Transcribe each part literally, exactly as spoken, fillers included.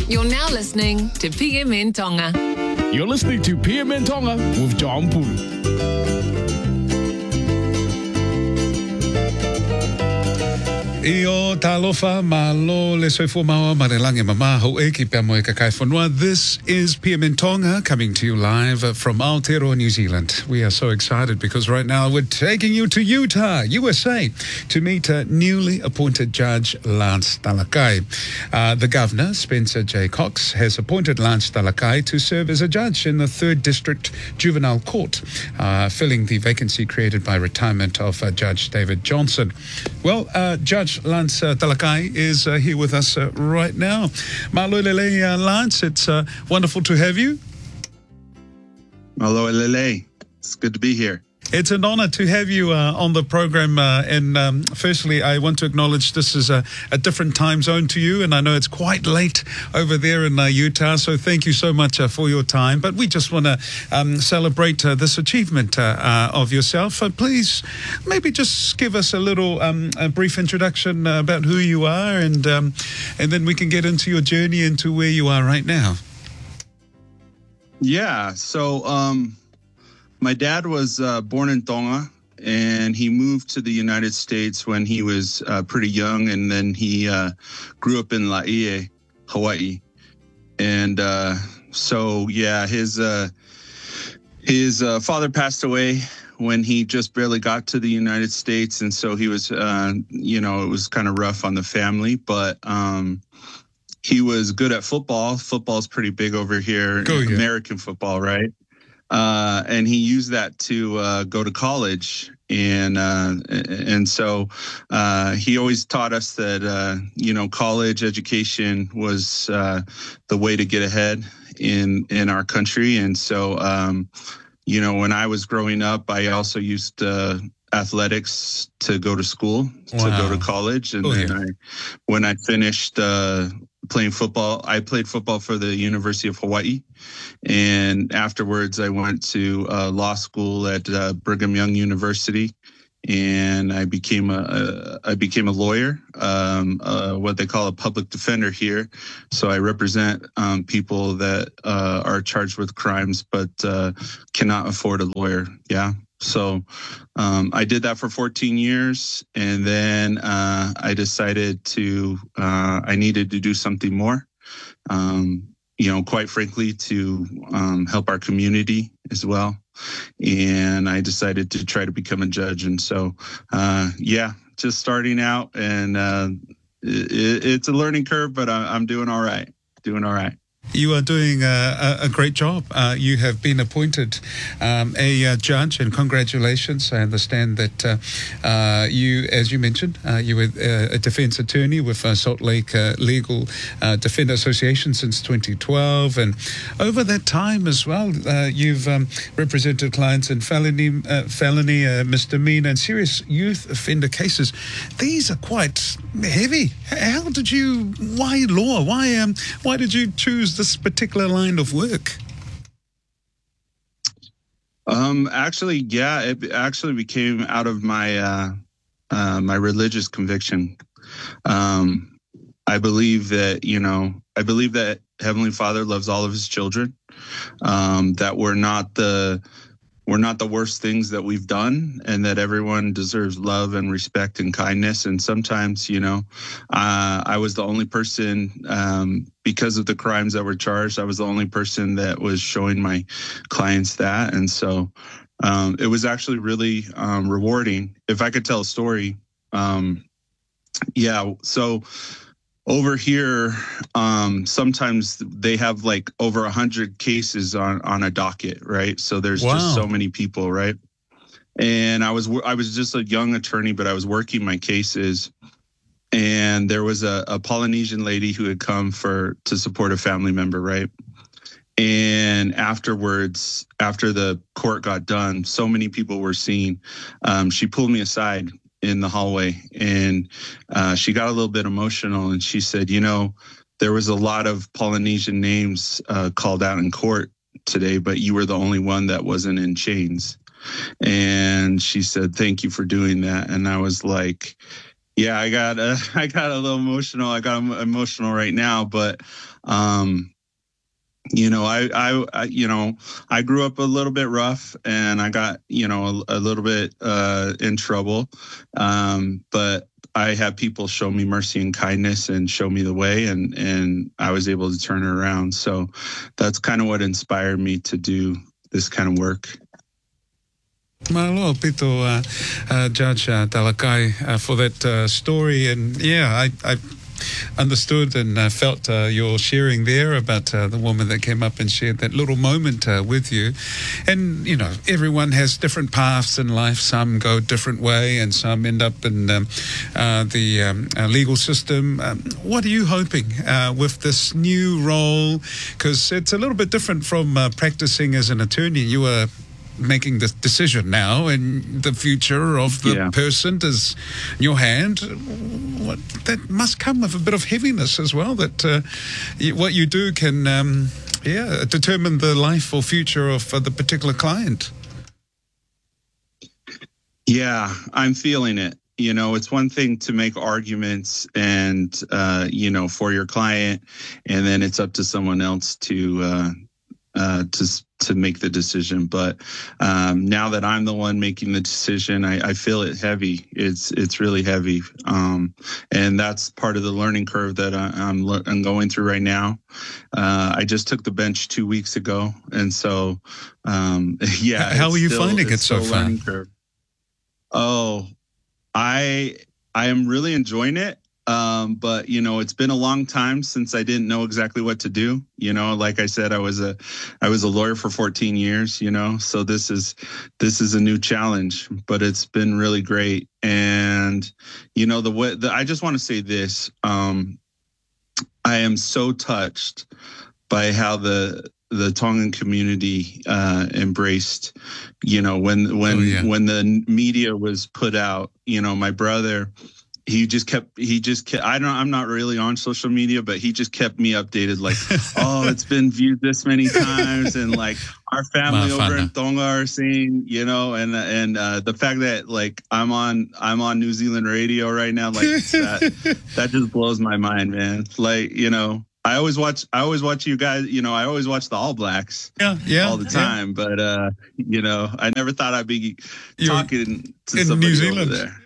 You're now listening to P M in Tonga. You're listening to P M in Tonga with John Pulu. Io talofa malo le soifo maua marelange mama ho e ki pia moe kakai whanua. This is P M in Tonga coming to you live from Aotearoa, New Zealand. We are so excited because right now we're taking you to Utah, U S A, to meet a newly appointed Judge Lance Talakai. Uh, the governor, Spencer J. Cox, has appointed Lance Talakai to serve as a judge in the third District Juvenile Court, uh, filling the vacancy created by retirement of uh, Judge David Johnson. Well, uh, Judge Lance uh, Talakai is uh, here with us uh, right now. Maloelele, uh, Lance, it's uh, wonderful to have you. Maloelele, it's good to be here. It's an honor to have you uh, on the program. Uh, and um, firstly, I want to acknowledge this is a, a different time zone to you. And I know it's quite late over there in uh, Utah. So thank you so much uh, for your time. But we just want to um, celebrate uh, this achievement uh, uh, of yourself. Uh, please, maybe just give us a little um, a brief introduction uh, about who you are. And, um, and then we can get into your journey into where you are right now. Yeah, so... Um My dad was uh, born in Tonga, and he moved to the United States when he was uh, pretty young, and then he uh, grew up in Laie, Hawaii. And uh, so, yeah, his uh, his uh, father passed away when he just barely got to the United States, and so he was, uh, you know, it was kind of rough on the family, but um, he was good at football. Football's pretty big over here, Go, yeah. American football, right? Uh, and he used that to uh, go to college, and uh, and so uh, he always taught us that uh, you know college education was uh, the way to get ahead in in our country. And so um, you know when I was growing up, I also used uh, athletics to go to school, wow. to go to college, and oh, then yeah. I, when I finished uh, playing football, I played football for the University of Hawaii. And afterwards, I went to uh, law school at uh, Brigham Young University, and I became a, a I became a lawyer, um, uh, what they call a public defender here. So I represent um, people that uh, are charged with crimes but uh, cannot afford a lawyer. Yeah. So um, I did that for fourteen years, and then uh, I decided to uh, I needed to do something more. Um, you know, quite frankly, to um, help our community as well. And I decided to try to become a judge. And so, uh, yeah, just starting out, and uh, it, it's a learning curve, but I, I'm doing all right, doing all right. You are doing a, a great job. Uh, you have been appointed um, a uh, judge, and congratulations. I understand that uh, uh, you, as you mentioned, uh, you were uh, a defense attorney with uh, Salt Lake uh, Legal uh, Defender Association since twenty twelve. And over that time as well, uh, you've um, represented clients in felony, uh, felony uh, misdemeanor, and serious youth offender cases. These are quite heavy. How did you, why law? Why, um, why did you choose this particular line of work? Um, actually, yeah, it actually became out of my uh, uh, my religious conviction. Um, I believe that, you know, I believe that Heavenly Father loves all of his children, um, that we're not the We're not the worst things that we've done, and that everyone deserves love and respect and kindness. And sometimes, you know, uh, I was the only person, um, because of the crimes that were charged, I was the only person that was showing my clients that. And so um, it was actually really um, rewarding. If I could tell a story, um, yeah, so... Over here, um, sometimes they have like over a hundred cases on, on a docket, right? So there's wow. just so many people, right? And I was I was just a young attorney, but I was working my cases, and there was a, a Polynesian lady who had come for to support a family member, right? And afterwards, after the court got done, so many people were seen. Um, she pulled me aside in the hallway, and uh, she got a little bit emotional, and she said, you know, there was a lot of Polynesian names uh, called out in court today, but you were the only one that wasn't in chains. And she said, thank you for doing that. And I was like, Yeah, I got uh, I got a little emotional. I got emotional right now, but um, you know, I, I, I, you know, I grew up a little bit rough, and I got, you know, a, a little bit uh, in trouble. Um, but I had people show me mercy and kindness and show me the way, and and I was able to turn it around. So that's kind of what inspired me to do this kind of work. Malo, pito, uh, uh, Judge uh, Talakai, uh, for that uh, story. And yeah, I, I understood and uh, felt uh, your sharing there about uh, the woman that came up and shared that little moment uh, with you. And, you know, everyone has different paths in life. Some go a different way, and some end up in um, uh, the um, uh, legal system. Um, what are you hoping uh, with this new role? Because it's a little bit different from uh, practicing as an attorney. You were making the decision now, and the future of the Yeah. person is in your hand. What, that must come with a bit of heaviness as well, that uh, you, what you do can um, yeah, determine the life or future of uh, the particular client. Yeah, I'm feeling it. You know, it's one thing to make arguments and, uh, you know, for your client, and then it's up to someone else to, uh, uh, to, to make the decision. But um, now that I'm the one making the decision, I, I feel it heavy. It's, it's really heavy. Um, and that's part of the learning curve that I, I'm, I'm going through right now. Uh, I just took the bench two weeks ago. And so, um, yeah. How are you still, finding it so far? Learning curve. Oh, I I am really enjoying it. Um, but you know, it's been a long time since I didn't know exactly what to do. You know, like I said, I was a I was a lawyer for fourteen years, you know, so this is this is a new challenge, but it's been really great. And you know, the way the, I just want to say this, um, I am so touched by how the the Tongan community uh, embraced, you know, when when oh, yeah. when the media was put out, you know, my brother, he just kept he just kept, I don't I'm not really on social media, but he just kept me updated, like, oh, it's been viewed this many times, and like our family over in Tonga are seeing, you know, and and uh, the fact that like I'm on I'm on New Zealand radio right now, like that that just blows my mind, man. Like, you know, I always watch. I always watch you guys. You know, I always watch the All Blacks. Yeah, yeah, all the time. Yeah. But uh, you know, I never thought I'd be You're talking to in somebody New Zealand. over there.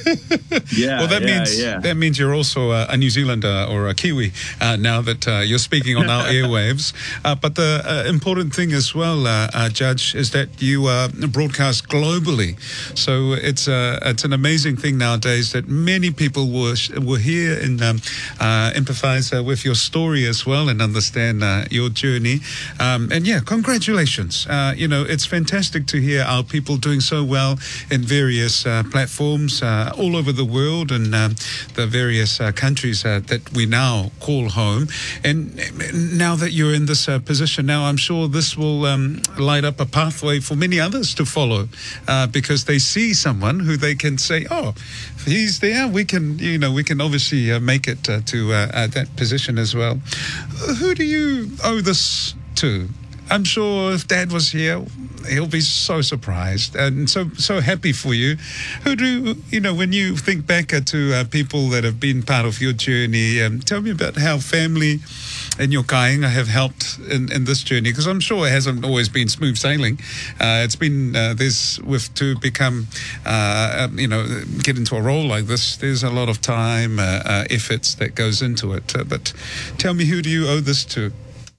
Yeah. Well, that yeah, means yeah. that means you're also a, a New Zealander or a Kiwi uh, now that uh, you're speaking on our airwaves. Uh, but the uh, important thing as well, uh, uh, Judge, is that you uh, broadcast globally. So it's uh, it's an amazing thing nowadays that many people will will hear and um, uh, empathize uh, with your story as well, and understand uh, your journey. Um, and yeah, congratulations. Uh, you know, it's fantastic to hear our people doing so well in various uh, platforms uh, all over the world, and um, the various uh, countries uh, that we now call home. And now that you're in this uh, position now, I'm sure this will um, light up a pathway for many others to follow, uh, because they see someone who they can say, oh, he's there, we can, you know, we can obviously uh, make it uh, to uh, uh, that position as well. Who do you owe this to? I'm sure if Dad was here, he'll be so surprised and so so happy for you. Who do, you know, when you think back uh, to uh, people that have been part of your journey, um, tell me about how family and your kāinga have helped in, in this journey, because I'm sure it hasn't always been smooth sailing. Uh, it's been, uh, there's, with to become, uh, you know, get into a role like this, there's a lot of time, uh, uh, efforts that goes into it. Uh, but tell me, who do you owe this to?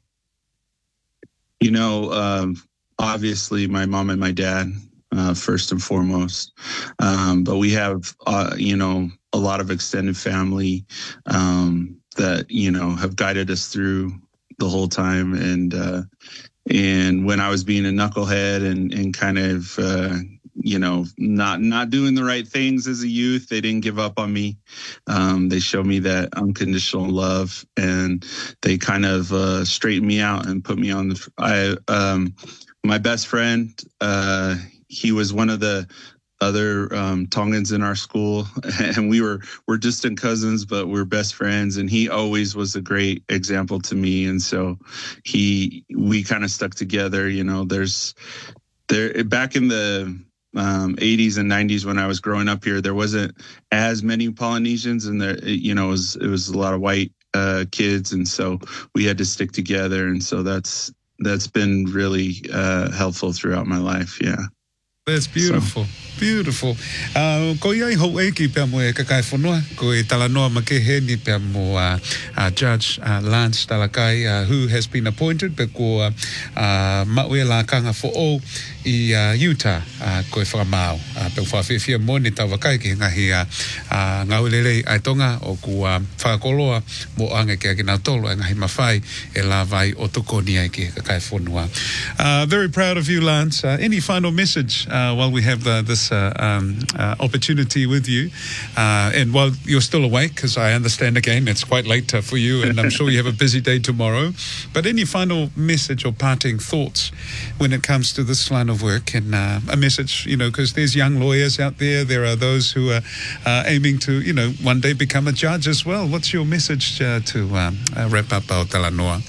You know, um, obviously my mom and my dad, uh, first and foremost. Um, but we have, uh, you know, a lot of extended family um, that, you know, have guided us through the whole time. And uh, and when I was being a knucklehead and, and kind of, uh, you know, not not doing the right things as a youth, they didn't give up on me. Um, they showed me that unconditional love, and they kind of uh, straightened me out and put me on the. I um, my best friend, uh, he was one of the other um, Tongans in our school, and we were we're distant cousins, but we're best friends. And he always was a great example to me, and so he we kind of stuck together. You know, there's there back in the um, eighties and nineties when I was growing up here, there wasn't as many Polynesians, and there, you know, it was, it was a lot of white uh, kids, and so we had to stick together, and so that's that's been really uh, helpful throughout my life. Yeah. That's beautiful. So. Beautiful. Uh, ko iai ho eki pia mo e kakai whanua, ko e talanoa ma ke he ni pia mo uh, uh, Judge uh, Lance Talakai, uh, who has been appointed, pe ko uh, uh, maue la kanga fo o i uh, Utah, uh, ko e whakamau. Uh, pe whawhiwhia mo ni tawakai ki ngahi uh, uh, ngaulelei ai tonga o ku uh, whakakoloa mo anga ki a ki nau tolo e ngahi mawhai e la vai o toko ni ai ki kakai whanua. Uh, very proud of you, Lance. Uh, any final message uh, while we have the, this Uh, um, uh, opportunity with you, uh, and while you're still awake, because I understand again it's quite late uh, for you, and I'm sure you have a busy day tomorrow. But any final message or parting thoughts when it comes to this line of work, and uh, a message, you know, because there's young lawyers out there, there are those who are uh, aiming to, you know, one day become a judge as well. What's your message uh, to um, uh, wrap up our Talanoa?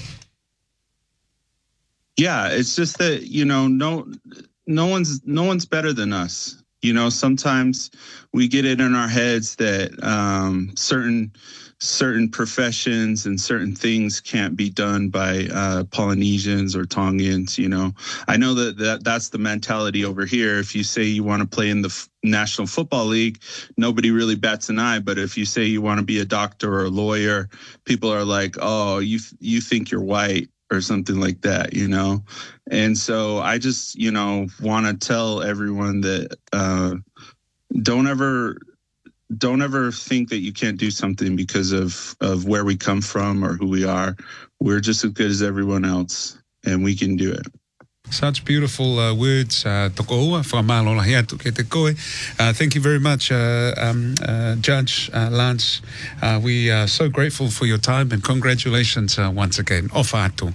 Yeah, it's just that, you know, no, no one's no one's better than us. You know, sometimes we get it in our heads that um, certain certain professions and certain things can't be done by uh, Polynesians or Tongans. You know, I know that, that that's the mentality over here. If you say you want to play in the F- National Football League, nobody really bats an eye. But if you say you want to be a doctor or a lawyer, people are like, "Oh, you you think you're white," or something like that, you know? And so I just, you know, want to tell everyone that uh, don't ever, don't ever think that you can't do something because of, of where we come from or who we are. We're just as good as everyone else, and we can do it. Such beautiful uh, words, uh, toko ua, whakamalola hiatu ke te koe. Uh, thank you very much, uh, um, uh, Judge uh, Lance. Uh, we are so grateful for your time, and congratulations uh, once again. Ofa atu.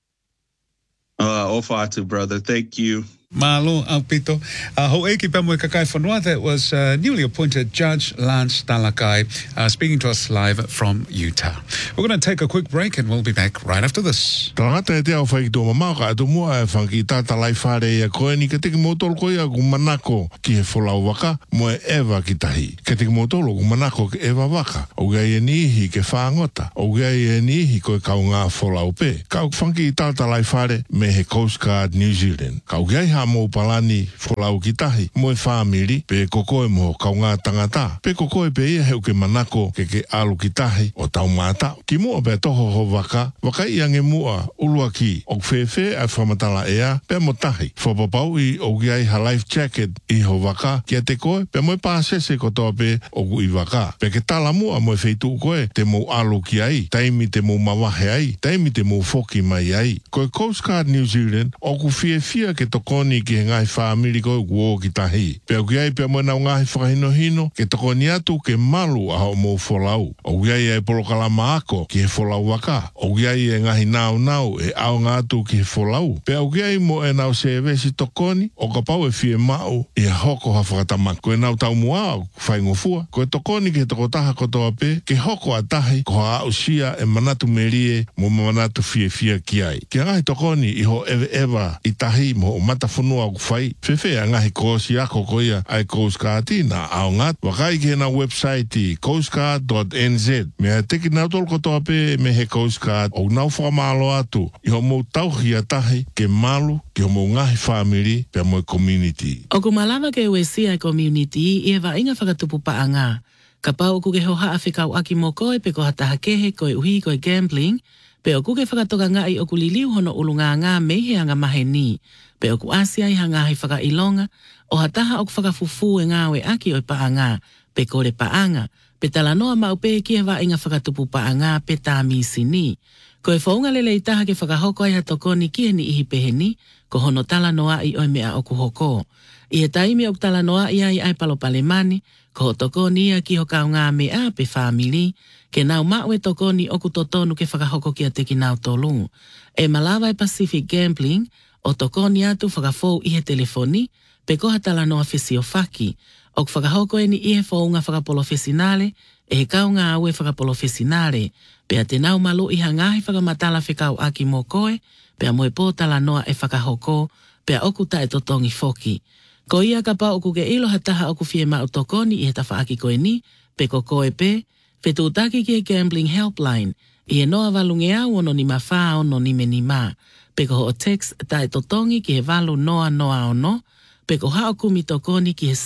Uh, ofa atu, brother. Thank you. Malo Aupito. Uh, ho eki pamwe kakai whanua. That was uh, newly appointed Judge Lance Talakai uh, speaking to us live from Utah. We're going to take a quick break and we'll be back right after this. Tangata e te au whai tō mamau ka atu mua e whanki tāta lai whare e koe ni ka teki motolo koe a kumanako ki he wholau waka mo e ewa ki tahi. Ka teki motolo kumanako ki ewa waka. O gai e nihi ke whaangota. O gai e nihi koe kau ngā wholau pe. Kau whanki tāta lai whare me he Coast Guard New Zealand. Kau gai ha mo palani wholau ki tahi mo e whamiri pe kokoe mo kau ngā tangata. Pe kokoe pe ia heu ke manako ke ke alu ki tahi o tau mata. Ki mua pe toho ho waka, waka i ange mua ulua ki o kwewhe a whamatala ea pe mo tahi. Whapapau i o giai ha life jacket i ho waka ki a te koe pe mo e pāsese ko toa pe o ku i waka. Pe ke tala mua mo e wheitu koe te mo alu ki ai, taimi te mo mawahe ai, taimi te mo foki mai ai. Koe Coast Guard New Zealand o ku fie fia ke tokoni ki he ngai whaamiri koe kuo ki tahi. Pea ukiai pea mo nau ngai whakahino hino ke tokoni atu ke malu a ho mo wholau. O ukiai e polokalama ako ki he wholau waka. O ukiai e ngahi nau nau e au ngātu ki he wholau. Pea ukiai mo e nau se vesi tokoni o ka pau e fie mau i hoko ha whakatamak. Koe nau tau mua o whaingofua. Koe tokoni ke toko taha kotoa pe ke hoko a tahi ko ha usia e manatu merie mo manatu fie fie ki ai. Ke ngahi tokoni i ho ewe ewa i tahi mo o mata whanua ku whai. Whewhe a ngahi kōsi ako koia ai Coast Guard na ao ngat. Wakai ke na website i coast guard dot n z. Mea teki nau tol kotoa pe me he Coast Guard o nau whamalo atu. I ho mou tauhi a tahi ke malu ki ho mou ngahi whamiri pe mo community. O ku malama ke uesi ai community i e wa inga whakatupu paanga. Ka pau ku ke ho haa whikau aki mo koe pe ko hataha kehe koe uhi koe gambling. Pe o ku ke whakatoka ngai o ku liliu hono ulunga ngā meihe anga mahe ni. Pe o ku asia i hanga hai whakailonga, o hataha o ku whakafufu e ngāwe aki o i paanga, pe kore paanga, pe talanoa mau pe ki hewa inga whakatupu paanga pe tā misi ni. Ko e whaunga lele i taha ke whakahoko ai hatokoni ki he ni ihi pehe ni, ko hono talanoa i oi mea o ku hoko. I he taimi o ku talanoa i ai ai palo palemani, ko ho tokoni ia ki ho kau ngā mea pe whamili, ke nau maue tokoni o ku totonu ke whakahoko ki a te ki nau tolu. E malawa e Pacific Gambling, o tokoni atu whakafou i he telefoni, pe koha talanoa whesi o whaki. O ku whakahoko e ni i he whaunga whakapolo whesinale, e he kau ngā aue whakapolo whesinale, pe a te nau malu i hangahi whakamatala whekau aki mō koe, pe a moe pō talanoa e whakahoko, pe a okuta e totongi whoki. Ko ia ka pa o ku ke ilo hataha o ku fie ma o tokoni i he tawhaaki koe ni, pe ko koe pe, whetūtaki ki he gambling helpline, i he noa walunge au ono ni mawha ono ni me ni ma, pe ko ho text tae totongi ki he walu noa noa ono, pe ko hao kumi tokoni ki he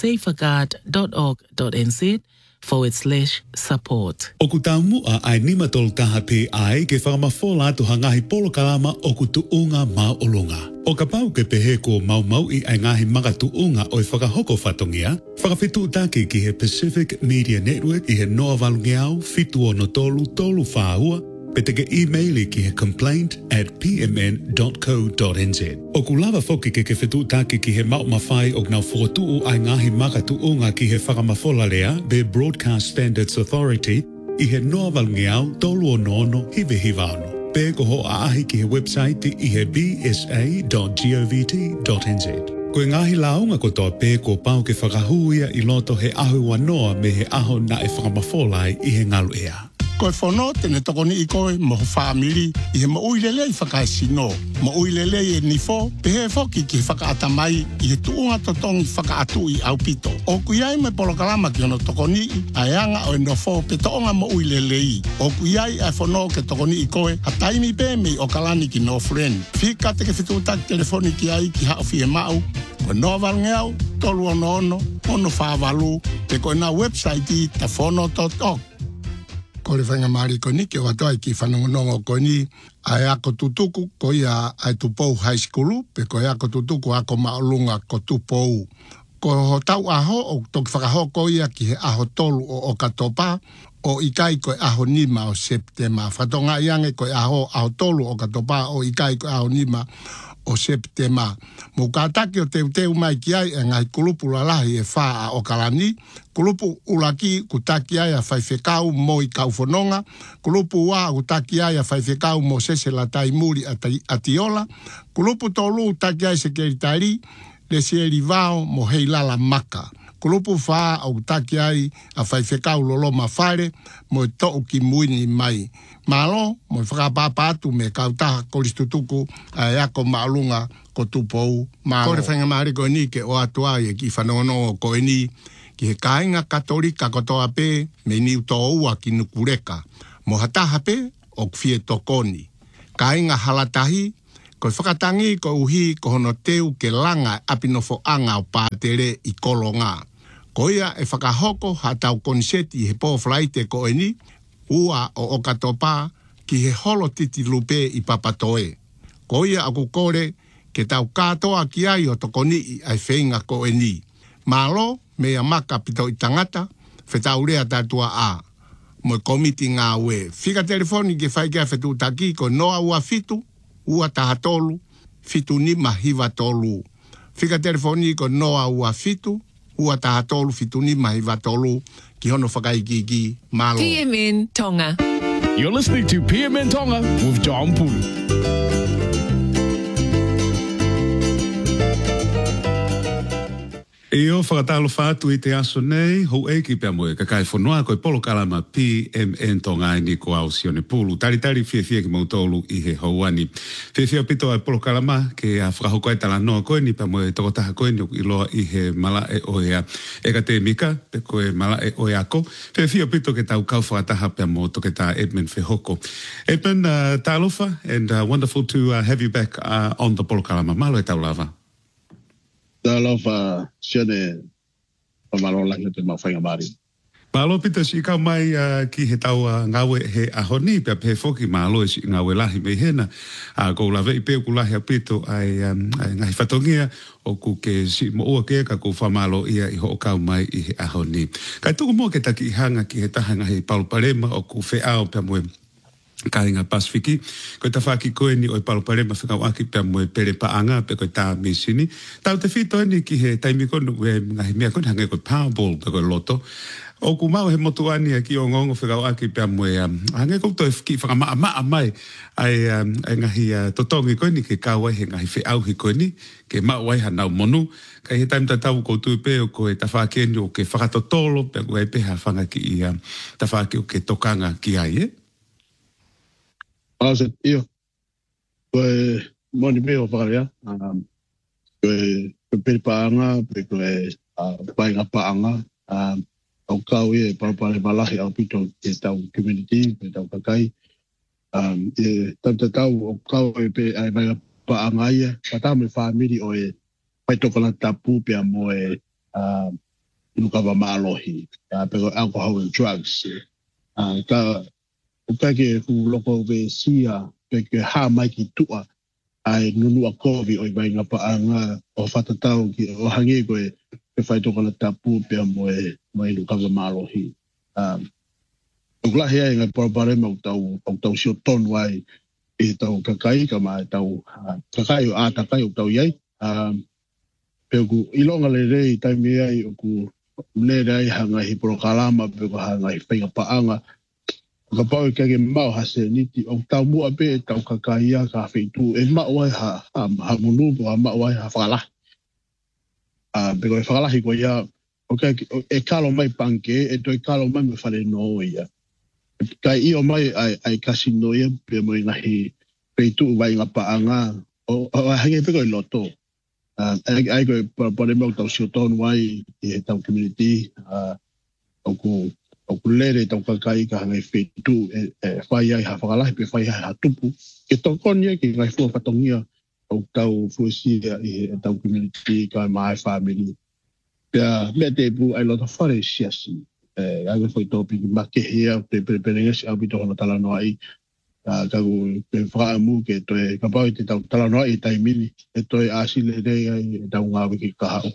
safeguard.org.nz forward slash support. O ku tau mua ai nima tolu taha pe ai ke whakamafola atu hangahi polo kalama o ku tuunga mau olunga. O ka pau ke pehe ko mau mau i ai ngahi manga tuunga o i whakahoko whatongia, whakawhitu taki ki he Pacific Media Network i he noa walungeau fitu o no tolu tolu whaua, pe teke e-maili ki he complaint at p m n dot co dot n z. O ku lava foki ke ke whetu taki ki he mau mawhai o ngau whotu ai ngahi maka tuunga ki he whakamafola lea be Broadcast Standards Authority i he noa walungeau tolu o nono hive hivano. Pe ko ho aahi ki he website i he b s a dot govt dot n z. Ko ngahi launga ko toa pe ko pau ke whakahuia i loto he ahu wanoa me he aho na e whakamafolai i he ngalu ea. Koe whono tene tokoni i koe mo whaamiri i he mo uilele i whakaesino. Mo uilele i e nifo, pehe foki ki whakaatamai i he tuunga totongi whakaatu i aupito. O kuiai me polokalama ki ono tokoni a eanga o enofo pe toonga mo uilele i. O kuiai a whono ke tokoni i koe a taimi pe me o kalani ki no friend. Whika te ke whitutak telefoni ki ai ki hao fie mau. Ko no valngeau, tolu ono ono, ono whaavalu, te koe na website i ta whono dot org. Ko le whainga maari ko ni ke watoa ki whanongonongo ko ni ai ako tutuku ko ia ai tupou high school pe ko ia ako tutuku ako maolunga ko tupou. Ko ho tau aho o toki whakaho ko ia ki he aho tolu o o katopa o ikai ko aho nima o Septema. Whatonga iange ko aho aho tolu o katopa o ikai ko aho nima o Septema. Mo kātaki o teu teu mai ki ai e ngai kulupu lalahi e whaa o kalani. Kulupu ulaki kutaki ai a whaiwhekau mo i kauwhanonga. Kulupu wā kutaki ai a whaiwhekau mo sese la tai muri atiola. Kulupu tolu taki ai se keritari le sieri vao mo hei lala maka. Kulupu whaa au taki ai a whaiwhekau lolo mawhare mo i to'u ki muini mai. Malo, mo i whakapapatu me kautaha koristutuku a eako maalunga ko tupou. Malo. Kore whainga maari ko ni ke o atua e ki whanongonongo ko ni ki he kāinga katolika ko toa pe me ni uto ua ki nukureka. Mo hataha pe o kwhie tokoni. Kāinga halatahi ko whakatangi ko uhi ko hono teu ke langa apinofo anga o pātere i kolonga. Ko ia e whakahoko hatau konseti he pōwhlaite ko eni, ua o okatopa ki he holo titi lupe i papatoe. Ko ia aku kore ke tau katoa ki ai o tokoni i ai whenga ko eni. Malo mea maka pito i tangata, whetau rea tatua a. Mo komiti ngā ue. Whika telefoni ke whaikia whetu taki ko noa ua fitu, ua taha tolu, fitu ni mahiva tolu. Whika telefoni ko noa ua fitu, ua taha tolu, fitu ni mahiva tolu, ki hono whakaikiki, malo. P M N Tonga. You're listening to P M N Tonga with John Pulu. E o whakatalo whātu i te aso nei, hou e ki pia moe, ka kai whanua koe polo kalama P M N Tonga ni ko au sione pulu. Tari tari fie fie ki mautolu i he hauani. Fie fie pito ai polo kalama ke a whakahoko e tala noa koe ni pia moe toko taha koe ni i loa i he mala e oea. E ka te mika, pe koe mala e oea ko. Fie fie pito ke tau kau whakataha pia mo toke ta Edmund Whehoko. Edmund, uh, talofa, and uh, wonderful to uh, have you back uh, on the polo kalama. Malo e tau lava. Talofa sione pamalo la te mawhainga mari. Malo pita si kau mai uh, ki he tau uh, ngawe he ahoni pe pe foki malo si ngawe lahi me hena a uh, ko la vei pe ku lahi apito ai um, ai ngai fatongia o ku ke si mo o ke ka ku famalo ia i ho kau mai i he ahoni. Kai tu mo ke taki hanga ki he taha ngai Paulo Palema o ku fe ao pe mo Kāinga Pasifiki, koe ta whaki koe ni oi Palopalema whakau aki pia moe pere paanga pe koe tā misini. Tau te whito ni ki he taimi konu e ngahi mea kone hange koe Powerball pe koe loto. O ku mau he motu ani a ki o ngongo whakau aki pia moe um, hange koe toi ki whakamaa maa mai ai, um, ai ngahi uh, totongi koe ni ke kāwai he ngahi whiauhi koe ni ke mau wai hanau monu. Kai he taimi ta tau koutu pe o koe ta whakeni o ke whakatotolo pe koe peha whanga ki i um, ta whaki o ke tokanga ki ai e. Ase, io, koe moni peo whakarea, um, koe pe paanga pe ko e pai nga paanga au kau e parapare malahi au pito e tau community pe tau kakai um e tata tau au kau e pe ai mai paanga ia pata me family o e pai tokana tapu pe mo e um luka va malohi pe alcohol and drugs uh ka o ka ke ku loko ve sia pe ke ha mai ki tua ai nunu a kovi o mai nga paanga o fatatau ki o hangi ko e pe fai tokana tapu pe mo e mai luka va malohi um o la hea nga parapare mau tau au tau sio ton wai e tau kakai ka mai tau kakai o a takai o tau iai um pe ku ilonga le rei tai me ai o ku le rei hanga hi prokalama pe ko hanga hi whainga paanga ka pau ke ke mau hase niti o tau mua pe tau kakaia ka whaitu e mau ai ha ha munu po ha mau ai ha whakala a pe ko e whakalahi ko ia o ke e kalo mai panke e toi kalo mai me whale no ia kai i o mai ai ai kasino ia pe mo inahi whaitu vai nga paanga o hange pe ko i loto ai ai ko pare mau tau sio ton wai e tau community o ku o ku lere tau kakai ka hangai whetu e whai ai ha whakalahi pe whai ai ha tupu ke tokonia ki ngai fua patongia o tau fuasia i tau community ka mai family pia me te pu ai lota whare siasi e ai ko topi ki make hea pe pe pe ngasi au bito hana tala no ai ka ku pe wha mu ke to e ka pau te tau tala no ai tai mini e to e asile re ai tau ngā wiki ka hau.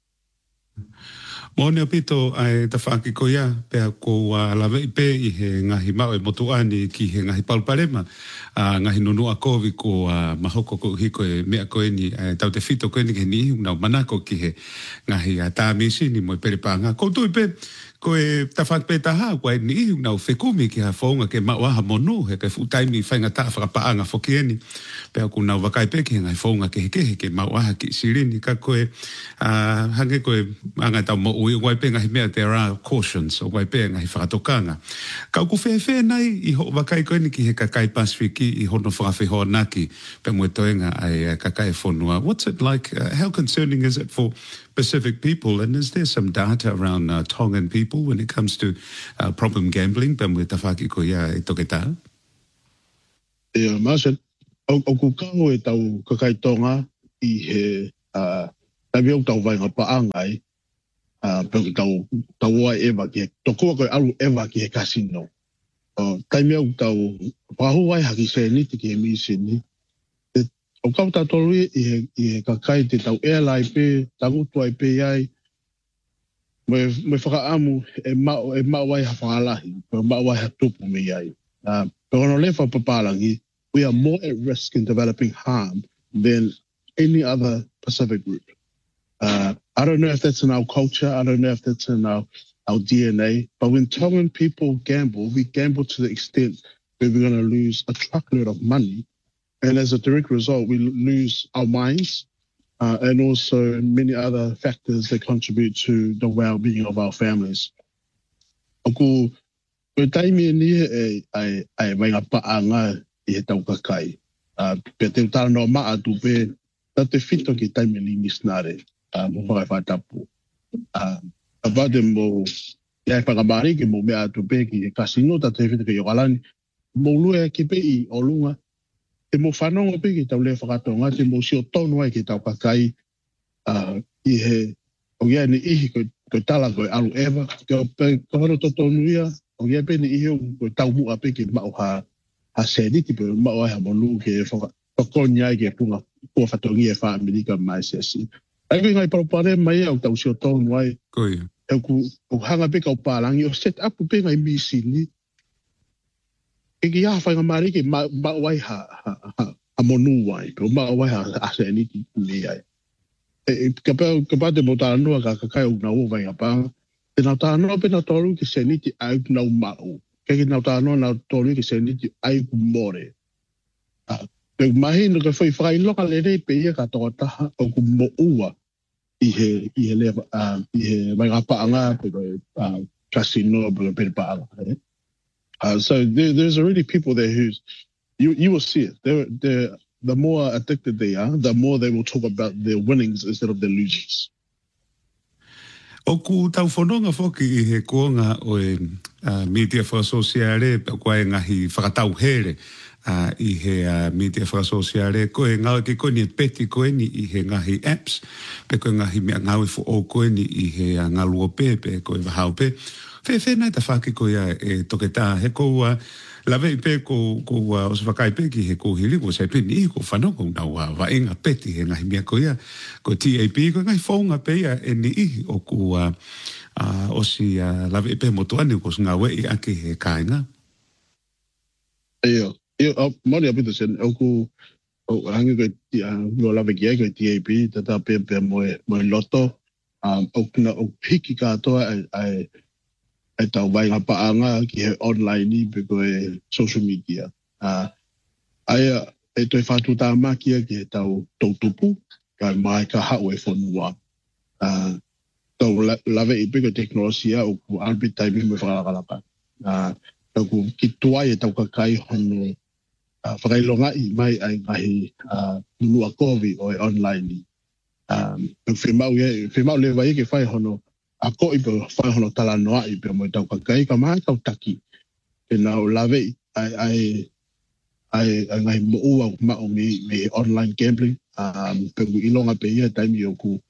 Mone pito ai ta whaki ko ia pe ko lawe i pe i he ngahi mau e motu ani ki he ngahi palparema a ngahi nunu a kovi ko mahoko ko hiko e mea ko eni tau te fito ko eni ke ni unau manako ki he ngahi a tā misi ni mo i pere panga ko tu i pe ko e ta whak pe taha ko e ni unau whekumi ki ha whaunga ke mauaha monu he ke futaimi whainga ta whakapaanga whoki eni pe ku nau wakai pe ki he ngai whaunga ke he ke he ke mauaha ki sirini ka ko e hange ko e anga tau mo ui wai pe ngahi mea there are cautions o wai pe ngahi whakatokanga. Kau ku whewhe nai i ho wakai koe ni ki he kakai Pasifiki i hono whakawhihoa naki pe mwe toenga ai kakai whonua. What's it like? Uh, how concerning is it for Pacific people? And is there some data around uh, Tongan people when it comes to uh, problem gambling? Pe mwe tawhaki ko ia e toke tā? E masen, o ku kau e tau kakai tonga i he tabi au tau vai nga paangai Uh, pero tau tau ai eva ki toko ko alu eva ki casino. Uh, tai meu tau pahu ai haki se ni ki mi sini. O ka ta tolu i i ka kai te tau airline pe tau tu ai pe ai. Me me faka amu e ma e ma wai ha falahi, pe ma wai ha tupu me ai. Uh, pero no le fa papalangi, we are more at risk in developing harm than any other Pacific group. Uh, I don't know if that's in our culture. I don't know if that's in our, our D N A. But when Tongan people gamble, we gamble to the extent where we're going to lose a truckload of money. And as a direct result, we lose our minds uh, and also many other factors that contribute to the well-being of our families. Aku, ko taimi ni e ai ai mai ngapa anga i he tau kakai. Pe te utara no maa tu pe ta te fito ki taimi ni misnare. Mo whakai whatapu. Awade mo iai whakamari ki mo mea atu pe ki e kasino ta te whita ki yokalani. Mo lue ki pe i o lunga. Te mo whanonga pe ki tau le whakatonga. Te mo sio tonu ai ki tau kakai. I he o iai ni ihi ko tala ko alu ewa. Ko hano to tonu ia. O iai pe ni ihi ko tau mua pe ki mao ha ha seniti pe mao ai ha monu ke whakakonya ai ke punga kua whatongi e wha Amerika mai sesi. Ai ngai parapare mai au tau sio tonu ai. Koia. E ku o hanga pe kau palangi o set up pe ngai misini. E ki ha whainga mari ki ma wai ha ha monu wai. Pe ma wai ha ase ni ki ni ai. E ka pe ka pa te mota no ka ka kai na o vai apa. Te na ta no pe na toru ki se ni ti ai na ma o. Ke ki na ta no na toru ki se ni ti ai ku more. Pe mahi no ka foi fai loka le re pe ia ka to ta o ku mo ua. I he, i he leva, uh, i he mai paanga, uh, casino, pe paanga. Uh, so there, there's already people there who's, you, you will see it. There, there, the more addicted they are, the more they will talk about their winnings instead of their losers. O ku tau whanonga whoki I he kuonga o e uh, media whakasosiare, koe ngahi whakatau here uh, I he uh, media whakasosiare, koe ngau ki koe ni peti koe ni I he ngahi apps, pe koe ngahi mea ngau I fo o koe ni I he uh, ngalua pe, pe koe wahau pe. Whe whe nai ta whaki koe a e toke tā, he koe lawe I pe ko ko o se whakai pe ki he ko hili ko se pe ni ko whanoko na wa wa inga peti he ngahi mea ko ia ko T A P ko ngai whaunga pe ia e ni I o ku a o si lawe pe motuani ko ngā we I ake he kāinga. Eo, eo, mori a pita sen, o ku o hangi ko o lawe ki ake T A P, tata pe pe moe loto, o kuna o piki katoa ai e tau vai ngā paanga ki he online ni pe koe social media. Uh, aia e toi whātu tā makia ki he tau tautupu, kai mai ka hau e whanua. Uh, tau lawe I pe koe teknolosia o ku albi taimi me whakarakalaka. Uh, tau ku ki tuai e tau kakai hono uh, whakailonga I mai ai ngahi uh, nunua kovi o e online ni. Um, whimau le vai ke whai hono a ko I pe whai hono tala noa I pe mo tau kakai ka maha tau taki. E nau lawe ai ai ai ngai mo ua mao me, me online gambling. Um, pe ku ilonga pe ia taimi o ku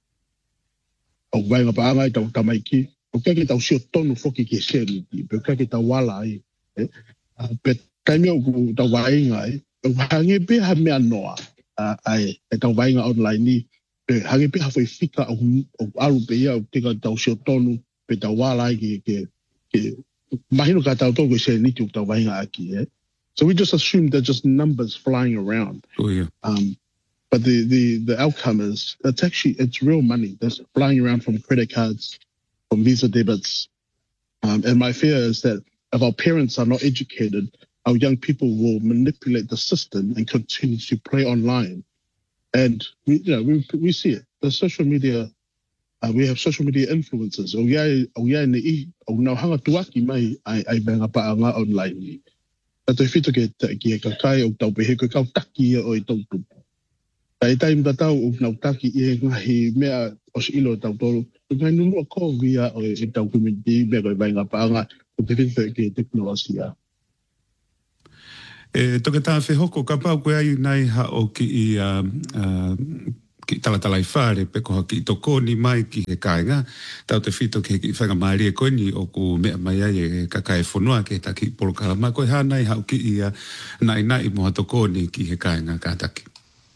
o vai ngā paanga I tau tamaiki. O kia ki tau sio tonu whoki ke seri. Pe kia ki tau wala ai. Eh? Uh, pe taimi o ku tau wainga ai. O hange pe ha mea noa. Uh, ai e tau wainga online ni. Pe hange pe hawhai whika o, o aru pe ia o teka tau sio tonu pe tau wālai ki ke, ke mahino ka tau tōku se niti o tau wahinga aki, eh? So we just assume they're just numbers flying around. Oh, yeah. Um, but the, the, the outcome is, it's actually, it's real money that's flying around from credit cards, from Visa debits. Um, and my fear is that if our parents are not educated, our young people will manipulate the system and continue to play online. And we, you know, we we see it. The social media, uh, we have social media influencers. O ia o ia ne I o na hanga tuaki mai ai ai benga paanga online ni. Tato fito ke ki ka kai o tau pehe ko kau taki o I tau tu. Tai tai mta tau o na taki I ngahi mea o si ilo tau tolu. Ngai nunu ko via o I tau community me ko benga paanga o te fito ke teknologia. E toke tā whehoko ka pau koe ai nei ha o ki I uh, uh, ki talatala I whare pe koha ki tokoni mai ki he kāinga tau te whito ki he whanga maari e koe ni o ku mea mai ai e kakai whanua ki he taki porokala mai koe ha nei ha o ki I uh, nai nai moha tokoni ki he kāinga ka taki.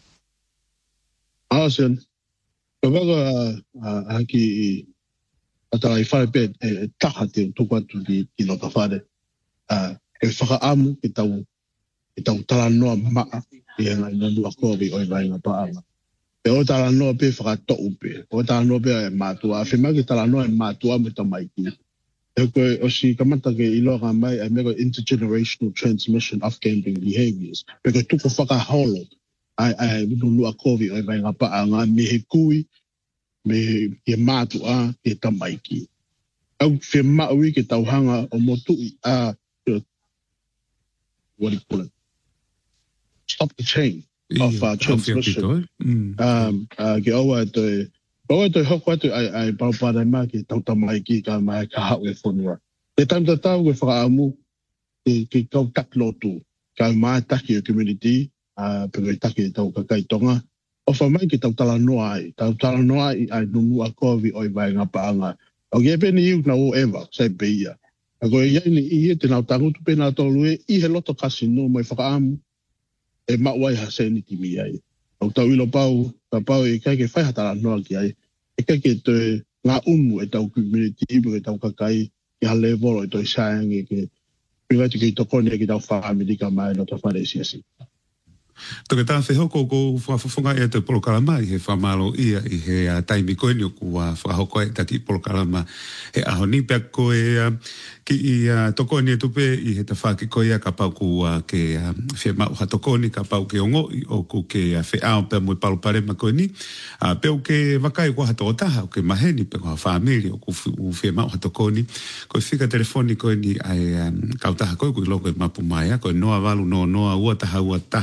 Awesome. Ka waka a ki I atala I whare pe e taha te tuku atu ki nota whare. E whaka amu ki tau I tau tala noa maa I ngai nanu a kovi o I vai ngā paanga. Pe o tala noa pe whakato'u pe. O tala noa pe e mātua. A whima ki tala noa e mātua me ta maiki. E koe o si kamata ke I loa mai e mego intergenerational transmission of gambling behaviors. Pe koe tuko whakaholo ai ai nunu a kovi o I vai ngā paanga me he kui me he mātua ke ta maiki. Au whima ui ke tauhanga o motui a what do you call it? Stop the chain of uh, transmission. Mm. Um, uh, ke oa toi, oa toi hoko atu ai, ai paupare mā ki tauta mai ki ka mai ka hau e whanua. Te taim ta tau e whakaamu, ke, ke kau tak lotu, ka mai taki o community, uh, pe kai taki e tau kakai tonga, o whamai ki tau tala noa ai, tau tala noa ai ai nungu a kovi o I vai ngā paanga. O ke peni iu na o ewa, sai pe ia. A koe iai ni i e te nau tangutu pe nā tolu e, i he loto kasi no mai whakaamu, e mauai ha se ni timi ai. O tau ilo pau, ka pau e kai ke whaihatara noa ki ai, e kai ke te ngā umu e tau community, e tau kakai, ki ha levolo e toi saangi, ke pingati ki tokone ki tau whaamiri ka mai no ta whare siasi. Toke tā whehoko ko whawhawhunga e te polokalama I he whamalo ia I he uh, taimi koe ni o ku uh, whahoko e taki polokalama he aho ni pia koe uh, ki I uh, tokoni e tupe I he ta whaki koe a ka pau ku uh, ke uh, whea mau ha tokoni ka pau ke ongo I o ku ke uh, whea ao pia mui palopare ma koe ni uh, peo ke wakai ko hato o taha o ke maheni pe ko ha whamiri o ku whea mau ha tokoni koe whika telefoni koe ni ai um, kautaha koe ku I loko e mapu mai koe noa walu no noa ua taha ua taha ua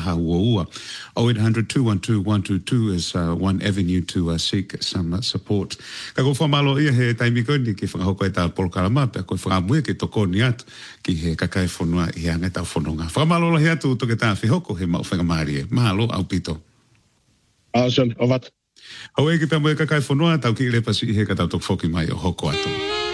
ua. oh eight hundred, two one two, one two two is uh, one avenue to uh, seek some uh, support. Ka ko whamalo ia he taimikoni ki whakahoko e tā Polokalama, pe koe whakamue ki tokoni atu ki he kakai whanua i anga tau whanonga. Whakamalo lahi atu toke tā whihoko he mau whangamari e. Mahalo au pito. Ah, son, ovat. Hau e ki pia moe kakai whanua, tau ki le pasi i he katau tok whoki mai o hoko atu.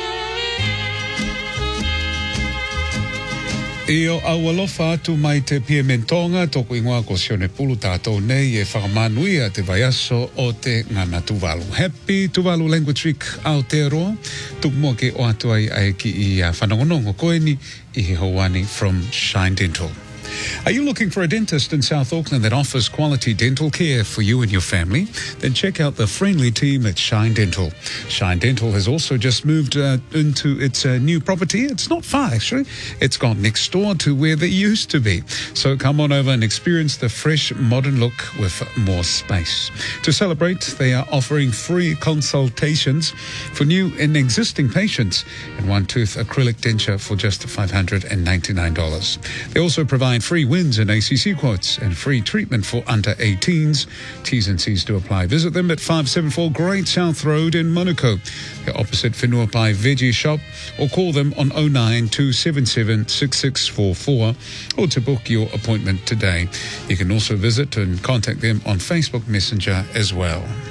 I o awalofa atu mai te Piementonga, toko ingoa ko sione pulu tātou nei e whakamanuia te vaiaso o te ngana Tuvalu. Happy Tuvalu Language Week Aotearoa. Tuk mua ke o atu ai ai ki i uh, whanongonongo koeni i he hawani from Shine Dental. Are you looking for a dentist in South Auckland that offers quality dental care for you and your family? Then check out the friendly team at Shine Dental. Shine Dental has also just moved uh, into its uh, new property. It's not far, actually. It's gone next door to where they used to be. So come on over and experience the fresh, modern look with more space. To celebrate, they are offering free consultations for new and existing patients and one-tooth acrylic denture for just five hundred ninety-nine dollars. They also provide free wins and A C C quotes and free treatment for under eighteens. T's and C's to apply. Visit them at five seventy-four Great South Road in Monaco. They're opposite Whenuapai Veggie Shop, or call them on oh nine two seven seven six six four four or to book your appointment today. You can also visit and contact them on Facebook Messenger as well.